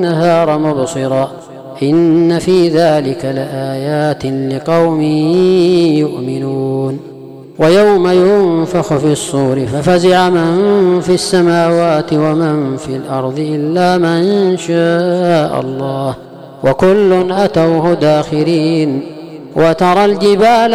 النهار مبصرا إن في ذلك لآيات لقوم يؤمنون. ويوم ينفخ في الصور ففزع من في السماوات ومن في الأرض إلا من شاء الله وكل أتوه داخرين. وترى الجبال